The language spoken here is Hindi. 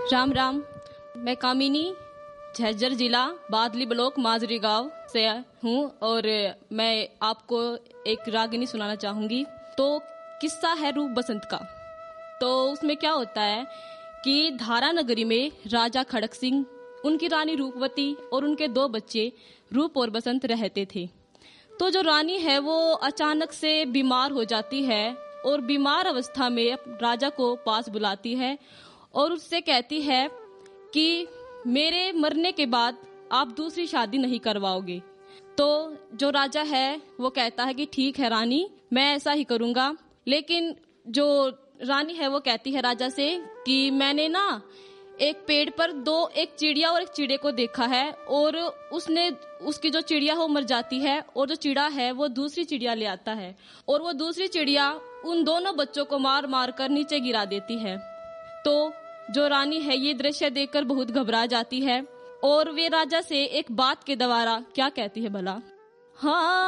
राम राम। मैं कामिनी, झज्जर जिला बादली ब्लॉक माजरी गांव से हूँ और मैं आपको एक रागिनी सुनाना चाहूँगी। तो किस्सा है रूप बसंत का। तो उसमें क्या होता है कि धारा नगरी में राजा खड़क सिंह, उनकी रानी रूपवती और उनके 2 बच्चे रूप और बसंत रहते थे। तो जो रानी है वो अचानक से बीमार हो जाती है और बीमार अवस्था में राजा को पास बुलाती है और उससे कहती है कि मेरे मरने के बाद आप दूसरी शादी नहीं करवाओगे। तो जो राजा है वो कहता है कि ठीक है रानी, मैं ऐसा ही करूँगा। लेकिन जो रानी है वो कहती है राजा से कि मैंने ना एक पेड़ पर एक चिड़िया और एक चिड़े को देखा है और उसकी जो चिड़िया है वो मर जाती है और जो चिड़ा है वो दूसरी चिड़िया ले आता है और वो दूसरी चिड़िया उन दोनों बच्चों को मार मार कर नीचे गिरा देती है। तो जो रानी है ये दृश्य देखकर बहुत घबरा जाती है और वे राजा से एक बात के द्वारा क्या कहती है भला। हाँ